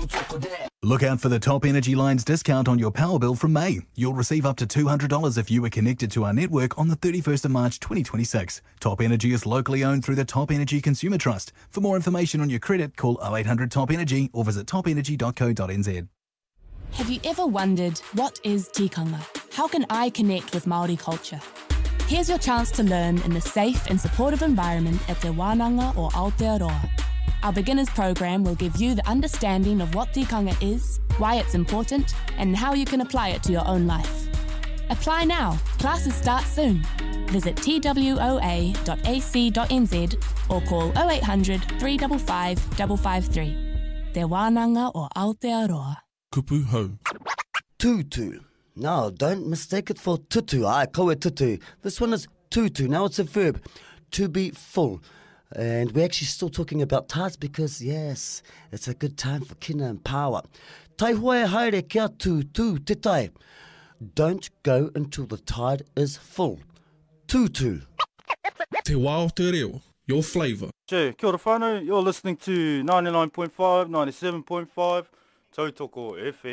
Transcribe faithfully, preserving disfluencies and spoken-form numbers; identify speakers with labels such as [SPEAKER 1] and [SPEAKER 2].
[SPEAKER 1] Look out for the Top Energy Line's discount on your power bill from May. You'll receive up to two hundred dollars if you were connected to our network on the thirty-first of March twenty twenty-six. Top Energy is locally owned through the Top Energy Consumer Trust. For more information on your credit, call oh eight hundred top energy or visit top energy dot co dot n z.
[SPEAKER 2] Have you ever wondered, what is tikanga? How can I connect with Māori culture? Here's your chance to learn in a safe and supportive environment at Te Wānanga or Aotearoa. Our beginners program will give you the understanding of what tikanga is, why it's important, and how you can apply it to your own life. Apply now. Classes start soon. Visit t w o a dot a c dot n z or call oh eight hundred, three five five, five five three. Te Wānanga or Aotearoa.
[SPEAKER 3] Kupu hau.
[SPEAKER 4] Tutu. Now, don't mistake it for tutu. Ai, koe tutu. This one is tutu. Now it's a verb. To be full. And we're actually still talking about tides because, yes, it's a good time for kina and power. Tai hoa haere kia tutu te tai. Don't go until the tide is full. Tutu.
[SPEAKER 3] Te wao te reo. Your flavour.
[SPEAKER 5] Kia ora whānau. You're listening to ninety-nine point five, ninety-seven point five, Tautoko F M.